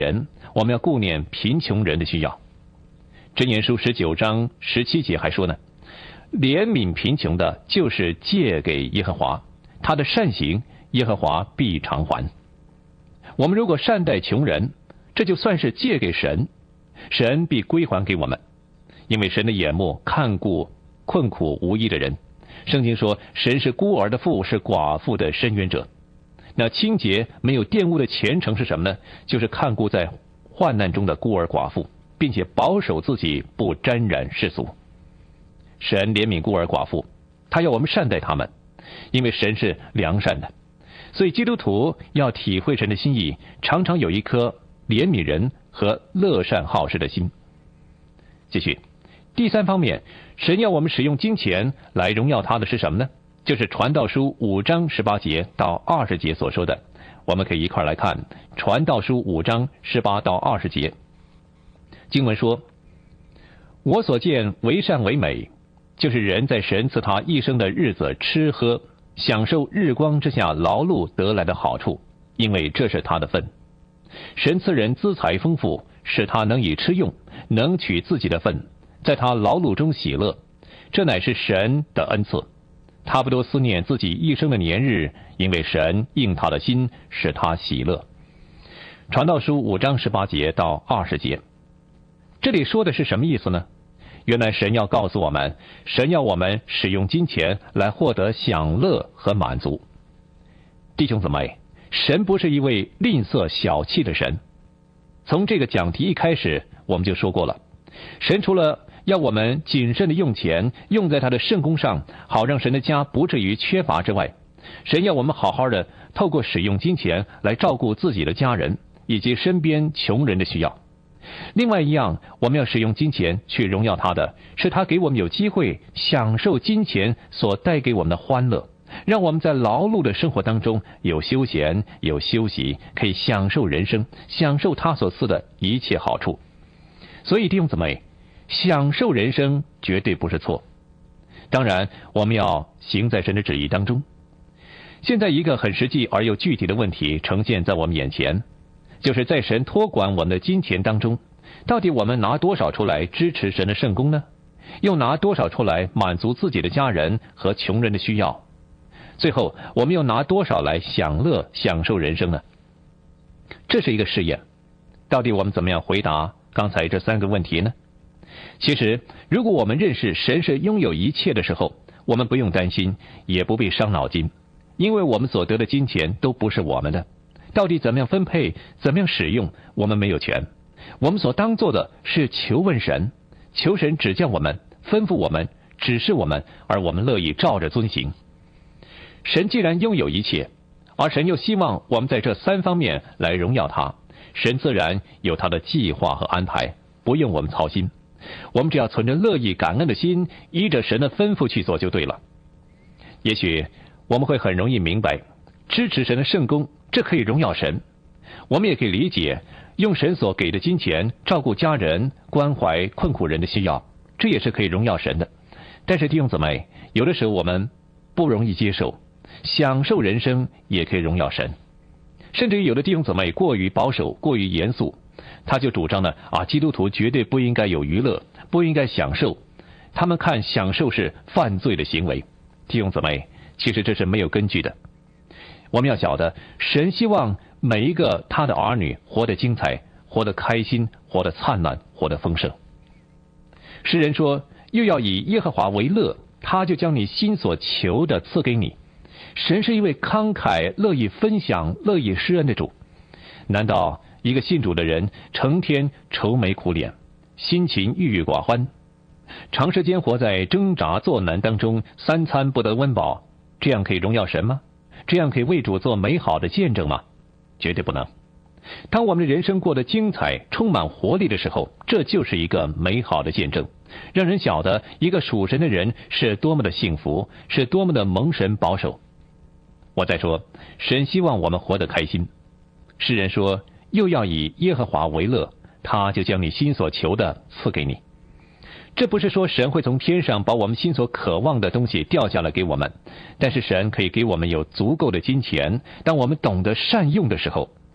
人，我们要顾念贫穷人的需要。箴言书19章17节还说呢，怜悯贫穷的，就是借给耶和华，他的善行耶和华必偿还。我们如果善待穷人，这就算是借给神，神必归还给我们，因为神的眼目看顾困苦无依的人。圣经说，神是孤儿的父，是寡妇的伸冤者。那清洁没有玷污的虔诚是什么呢？就是看顾在患难中的孤儿寡妇，并且保守自己不沾染世俗。神怜悯孤儿寡妇，他要我们善待他们，因为神是良善的。所以基督徒要体会神的心意，常常有一颗怜悯人和乐善好施的心。继续，第三方面，神要我们使用金钱来荣耀他的是什么呢？就是传道书5章18节到20节所说的。我们可以一块来看传道书5章18到20节。经文说，我所见为善为美，就是人在神赐他一生的日子吃喝，享受日光之下劳碌得来的好处，因为这是他的份。神赐人资财丰富，使他能以吃用，能取自己的份，在他劳碌中喜乐，这乃是神的恩赐。他不多思念自己一生的年日，因为神应他的心，使他喜乐。传道书5章18节到20节，这里说的是什么意思呢？原来神要告诉我们，神要我们使用金钱来获得享乐和满足。弟兄姊妹，神不是一位吝啬小气的神。从这个讲题一开始，我们就说过了，神除了要我们谨慎的用钱，用在他的圣工上，好让神的家不至于缺乏之外，神要我们好好的透过使用金钱来照顾自己的家人以及身边穷人的需要。另外一样，我们要使用金钱去荣耀他的，是他给我们有机会享受金钱所带给我们的欢乐，让我们在劳碌的生活当中有休闲有休息，可以享受人生，享受他所赐的一切好处。所以弟兄姊妹，享受人生绝对不是错，当然我们要行在神的旨意当中。现在一个很实际而又具体的问题呈现在我们眼前，就是在神托管我们的金钱当中，到底我们拿多少出来支持神的圣工呢？又拿多少出来满足自己的家人和穷人的需要？最后我们又拿多少来享乐享受人生呢？这是一个试验，到底我们怎么样回答刚才这3个问题呢？其实如果我们认识神是拥有一切的时候，我们不用担心，也不必伤脑筋，因为我们所得的金钱都不是我们的，到底怎么样分配，怎么样使用，我们没有权。我们所当做的是求问神，求神指教我们，吩咐我们，指示我们，而我们乐意照着遵行。神既然拥有一切，而神又希望我们在这3方面来荣耀他，神自然有他的计划和安排，不用我们操心。我们只要存着乐意感恩的心，依着神的吩咐去做就对了。也许我们会很容易明白，支持神的圣工，这可以荣耀神。我们也可以理解，用神所给的金钱照顾家人，关怀困苦人的需要，这也是可以荣耀神的。但是弟兄姊妹，有的时候我们不容易接受，享受人生也可以荣耀神。甚至于有的弟兄姊妹过于保守，过于严肃，他就主张呢基督徒绝对不应该有娱乐，不应该享受，他们看享受是犯罪的行为。弟兄姊妹，其实这是没有根据的。我们要晓得，神希望每一个他的儿女活得精彩，活得开心，活得灿烂，活得丰盛。诗人说，又要以耶和华为乐，他就将你心所求的赐给你。神是一位慷慨乐意分享乐意施恩的主。难道一个信主的人成天愁眉苦脸，心情郁郁寡欢，长时间活在挣扎作难当中，3餐不得温饱，这样可以荣耀神吗？这样可以为主做美好的见证吗？绝对不能。当我们的人生过得精彩充满活力的时候，这就是一个美好的见证，让人晓得一个属神的人是多么的幸福，是多么的蒙神保守。我再说，神希望我们活得开心。诗人说，又要以耶和华为乐，他就将你心所求的赐给你。这不是说神会从天上把我们心所渴望的东西掉下来给我们，但是神可以给我们有足够的金钱，当我们懂得善用的时候，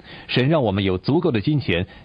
神让我们有足够的金钱